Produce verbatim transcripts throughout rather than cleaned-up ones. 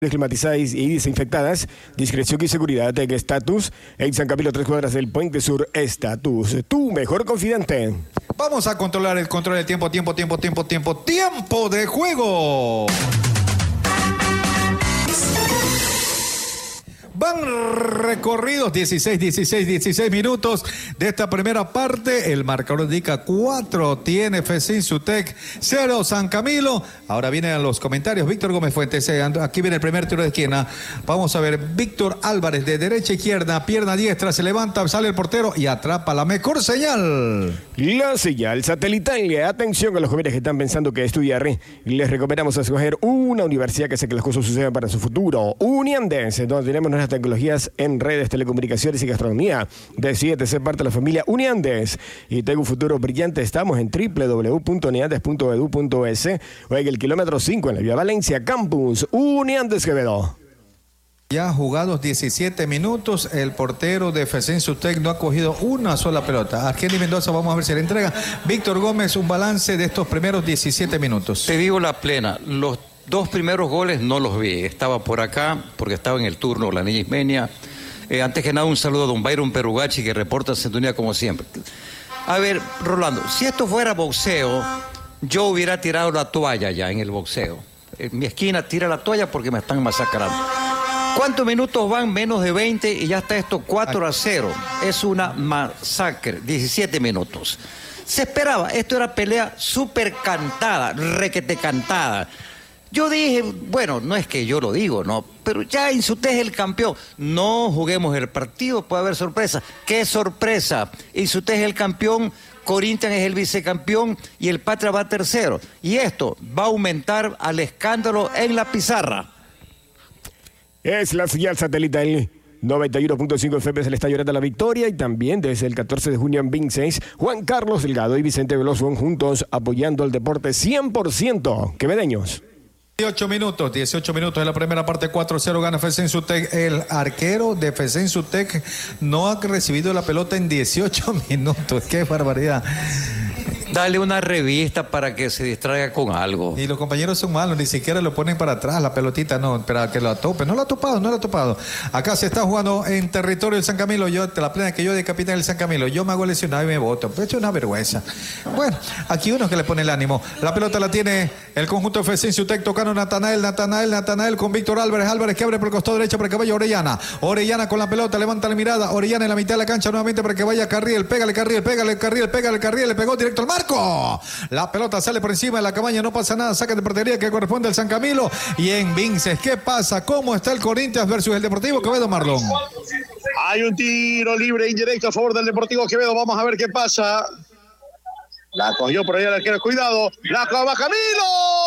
climatizadas y desinfectadas, discreción y seguridad en Estatus, en San Camilo, tres cuadras del Puente Sur. Estatus, tu mejor confidente. Vamos a controlar el control del tiempo, tiempo, tiempo, tiempo, tiempo, tiempo de juego. Van recorridos dieciséis, dieciséis, dieciséis minutos de esta primera parte. El marcador indica cuatro tiene FECINSUTEC, cero San Camilo. Ahora vienen los comentarios. Víctor Gómez Fuentes, aquí viene el primer tiro de esquina. Vamos a ver, Víctor Álvarez de derecha a izquierda, pierna diestra, se levanta, sale el portero y atrapa la mejor señal. La señal satelital. Atención a los jóvenes que están pensando que estudiar. Les recomendamos escoger una universidad que hace que las cosas sucedan para su futuro. Uniandes, donde tenemos nuestras tecnologías en redes, telecomunicaciones y gastronomía. Decídete ser parte de la familia Uniandes y tengo un futuro brillante. Estamos en doble u doble u doble u punto uniandes punto edu punto es o en el kilómetro cinco en la vía Valencia Campus. Uniandes Quevedo. Ya jugados diecisiete minutos, el portero de FECINSUTEC no ha cogido una sola pelota. Argenis Mendoza, vamos a ver si le entrega. Víctor Gómez, un balance de estos primeros diecisiete minutos. Te digo la plena, los dos primeros goles no los vi, estaba por acá porque estaba en el turno la niña Ismenia. Eh, antes que nada un saludo a don Byron Perugachi que reporta sintonía como siempre. A ver, Rolando, si esto fuera boxeo, yo hubiera tirado la toalla ya en el boxeo. En mi esquina tira la toalla porque me están masacrando. ¿Cuántos minutos van? Menos de veinte y ya está esto cuatro a cero. Es una masacre, diecisiete minutos. Se esperaba, esto era pelea súper cantada, requete cantada. Yo dije, bueno, no es que yo lo digo, no, pero ya INSUTEC es el campeón. No juguemos el partido, puede haber sorpresa. ¿Qué sorpresa? INSUTEC es el campeón, Corinthians es el vicecampeón y el Patria va tercero. Y esto va a aumentar al escándalo en la pizarra. Es la señal satelital. noventa y uno punto cinco F M se le está llorando la victoria y también desde el catorce de junio en Vincennes, Juan Carlos Delgado y Vicente Veloz van juntos apoyando el deporte cien por ciento. Quevedeños. dieciocho minutos, dieciocho minutos de la primera parte, cuatro cero gana FECINSUTEC. El arquero de FECINSUTEC no ha recibido la pelota en dieciocho minutos. ¡Qué barbaridad! Dale una revista para que se distraiga con algo. Y los compañeros son malos, ni siquiera lo ponen para atrás, la pelotita, no, para que lo tope. No lo ha topado, no lo ha topado. Acá se está jugando en territorio del San Camilo. Yo, la plena que yo de capitán del San Camilo, yo me hago lesionado y me voto. Pues es una vergüenza. Bueno, aquí uno que le pone el ánimo. La pelota la tiene el conjunto de FECINSUTEC tocando Natanael, Natanael, Natanael con Víctor Álvarez. Álvarez que abre por el costado derecho para que vaya Orellana. Orellana con la pelota, levanta la mirada. Orellana en la mitad de la cancha nuevamente para que vaya Carriel. Pégale, Carriel, pégale, Carriel, pégale, Carriel. Le pegó directo al marco. La pelota sale por encima de la cabaña, no pasa nada, saca de portería que corresponde al San Camilo. Y en Vinces, ¿qué pasa? ¿Cómo está el Corinthians versus el Deportivo Quevedo, Marlon? Hay un tiro libre indirecto a favor del Deportivo Quevedo, vamos a ver qué pasa. La cogió por ahí el arquero, cuidado, la clava Camilo.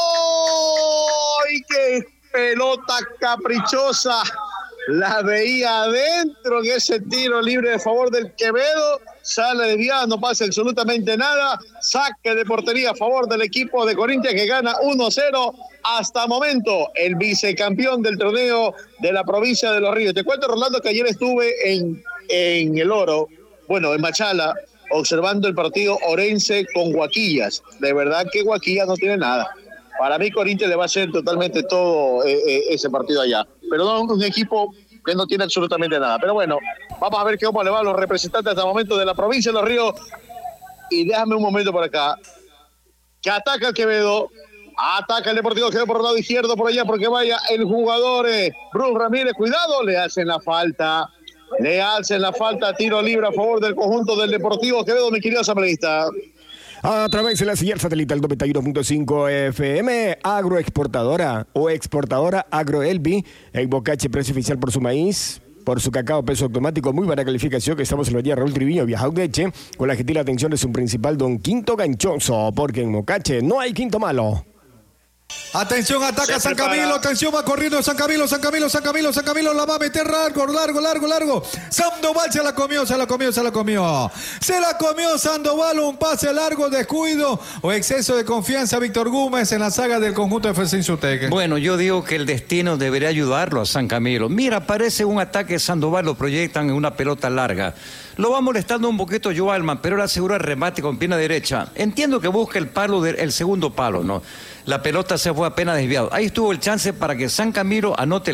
¡Y qué pelota caprichosa! La veía adentro en ese tiro libre de favor del Quevedo. Sale desviada, no pasa absolutamente nada. Saque de portería a favor del equipo de Corinthians que gana uno cero. Hasta momento, el vicecampeón del torneo de la provincia de Los Ríos. Te cuento, Rolando, que ayer estuve en, en El Oro, bueno, en Machala, observando el partido Orense con Guaquillas. De verdad que Guaquillas no tiene nada. Para mí Corinthians le va a hacer totalmente todo eh, eh, ese partido allá. Pero no, un equipo que no tiene absolutamente nada. Pero bueno, vamos a ver cómo le va a los representantes hasta el momento de la provincia de Los Ríos. Y déjame un momento por acá. Que ataca el Quevedo. Ataca el Deportivo Quevedo por el lado izquierdo, por allá, porque vaya el jugador eh, Bruce Ramírez. Cuidado, le hacen la falta. Le hacen la falta. Tiro libre a favor del conjunto del Deportivo Quevedo, mi querido asambleísta. A través de la señal satelital noventa y uno punto cinco F M, agroexportadora o exportadora Agroelbi, en Bocache, precio oficial por su maíz, por su cacao, peso automático, muy buena calificación, que estamos en la avenida Raúl Triviño, Viajaudeche, con la gentil atención de su principal don Quinto Ganchoso, porque en Bocache no hay quinto malo. Atención, ataca San Camilo, atención, va corriendo San Camilo, San Camilo, San Camilo, San Camilo, la va a meter largo, largo, largo, largo. Sandoval se la comió, se la comió, se la comió. Se la comió Sandoval, un pase largo, descuido o exceso de confianza, Víctor Gómez, en la saga del conjunto de FECINSUTEC. Bueno, yo digo que el destino debería ayudarlo a San Camilo. Mira, parece un ataque Sandoval, lo proyectan en una pelota larga. Lo va molestando un poquito Joalman, pero él asegura el remate con pierna derecha. Entiendo que busca el palo del el segundo palo, ¿no? la pelota se fue apenas desviado. Ahí estuvo el chance para que San Camilo anote